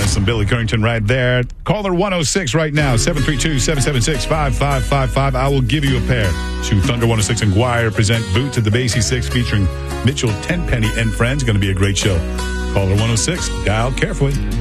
Some Billy Currington right there. Caller 106 right now, 732-776-5555. I will give you a pair to Thunder 106 and Guire present Boots at the Basie 6 featuring Mitchell Tenpenny and Friends. Going to be a great show. Caller 106, dial carefully.